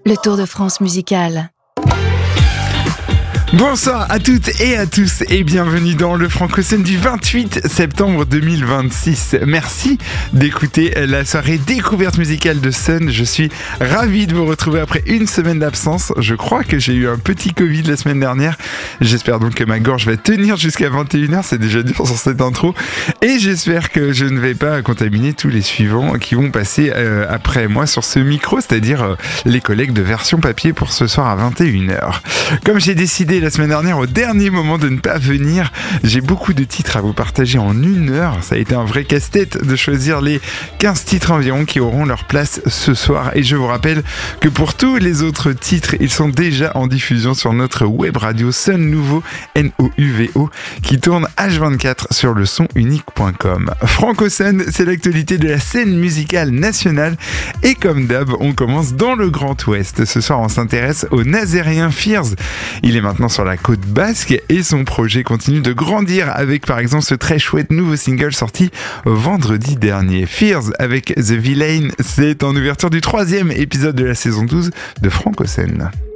Le Tour de France musical. Bonsoir à toutes et à tous et bienvenue dans le Franco-Scène du 28 septembre 2026. Merci d'écouter la soirée découverte musicale de Sun. Je suis ravi de vous retrouver après une semaine d'absence. Je crois que j'ai eu un petit Covid la semaine dernière. J'espère donc que ma gorge va tenir jusqu'à 21h. C'est déjà dur sur cette intro. Et j'espère que je ne vais pas contaminer tous les suivants qui vont passer après moi sur ce micro, c'est-à-dire les collègues de Version Papier pour ce soir à 21h. Comme j'ai décidé la semaine dernière au dernier moment de ne pas venir, j'ai beaucoup de titres à vous partager en 1 heure. Ça a été un vrai casse-tête de choisir les 15 titres environ qui auront leur place ce soir. Et je vous rappelle que pour tous les autres titres, ils sont déjà en diffusion sur notre web radio Sun Nouveau, Nouvo, qui tourne H24 sur le sonunique.com. Franco-Sun, c'est l'actualité de la scène musicale nationale. Et comme d'hab, on commence dans le Grand Ouest. Ce soir, on s'intéresse au Nazérien Fears. Il est maintenant sur la côte basque et son projet continue de grandir avec par exemple ce très chouette nouveau single sorti vendredi dernier. Fears avec The Villain, c'est en ouverture du 3e épisode de la saison 12 de Franco-Scène.